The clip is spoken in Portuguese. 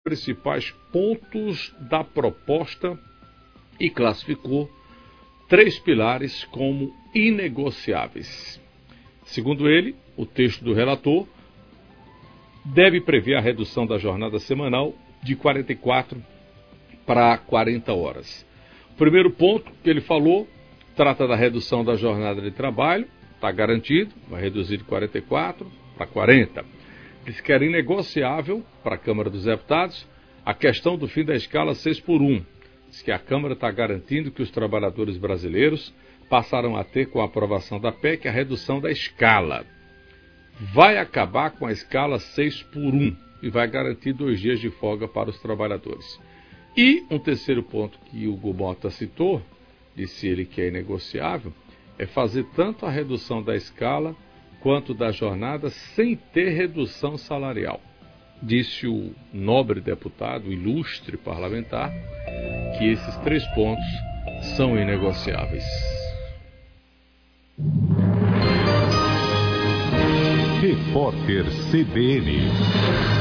principais pontos da proposta e classificou 3 pilares como inegociáveis. Segundo ele, o texto do relator deve prever a redução da jornada semanal de 44 para 40 horas. O primeiro ponto que ele falou trata da redução da jornada de trabalho, está garantido, vai reduzir de 44 para 40. Diz que era inegociável para a Câmara dos Deputados a questão do fim da escala 6x1. Diz que a Câmara está garantindo que os trabalhadores brasileiros passaram a ter, com a aprovação da PEC, a redução da escala. Vai acabar com a escala 6x1 e vai garantir 2 dias de folga para os trabalhadores. E um terceiro ponto que o Hugo Mota citou, disse ele que é inegociável, é fazer tanto a redução da escala quanto da jornada sem ter redução salarial. Disse o nobre deputado, o ilustre parlamentar, que esses 3 pontos são inegociáveis. Repórter CBN